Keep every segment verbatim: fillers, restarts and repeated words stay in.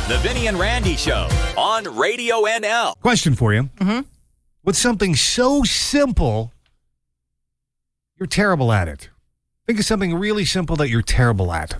The Vinny and Randy Show on Radio N L. Question for you. Mm-hmm. What's something so simple you're terrible at it? Think of something really simple that you're terrible at.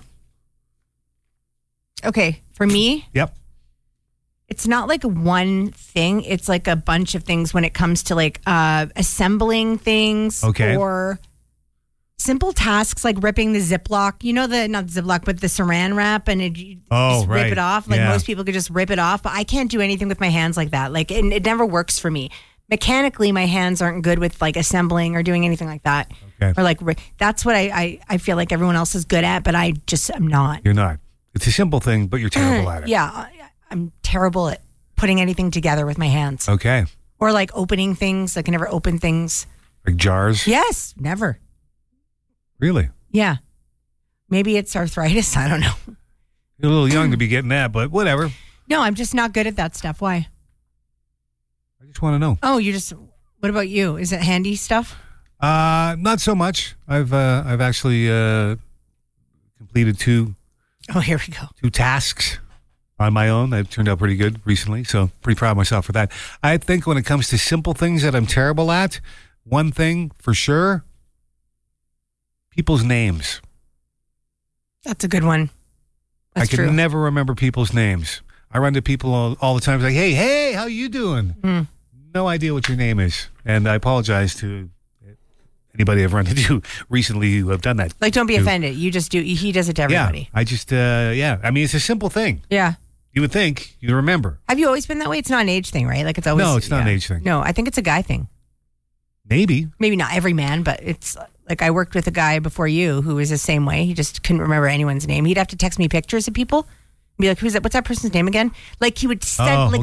Okay, for me, Yep. it's not like one thing. It's like a bunch of things when it comes to like uh, assembling things Okay. or simple tasks like ripping the Ziploc. You know, the not the Ziploc, but the saran wrap, and it, you Oh, just right. rip it off. Like Yeah. most people could just rip it off, but I can't do anything with my hands like that. Like it, it never works for me. Mechanically, my hands aren't good with like assembling or doing anything like that. Okay. Or like ri- that's what I, I I feel like everyone else is good at, but I just am not. You're not. It's a simple thing, but you're terrible at it. Yeah, I- I'm terrible at putting anything together with my hands. Okay. Or like opening things. I can never open things. Like jars? Yes, never. Really? Yeah. Maybe it's arthritis. I don't know. You're a little young to be getting that, but whatever. No, I'm just not good at that stuff. Why? I just want to know. Oh, you just, what about you? Is it handy stuff? Uh, not so much. I've uh, I've actually uh, completed two Oh, here we go. two tasks on my own. They've turned out pretty good recently, so pretty proud of myself for that. I think when it comes to simple things that I'm terrible at, one thing for sure, people's names. That's a good one. That's I can true. never remember people's names. I run to people all, all the time, like, hey, hey, how you doing? Mm. No idea what your name is. And I apologize to anybody I've run into recently who have done that. Like, don't be to- offended. You just do, he does it to everybody. Yeah, I just, uh, yeah. I mean, it's a simple thing. Yeah. You would think you remember. Have you always been that way? It's not an age thing, right? Like it's always. No, it's not an yeah. age thing. No, I think it's a guy thing. Maybe. Maybe not every man, but it's like I worked with a guy before you who was the same way. He just couldn't remember anyone's name. He'd have to text me pictures of people. Be like, who's that? What's that person's name again? Like he would send, Oh, like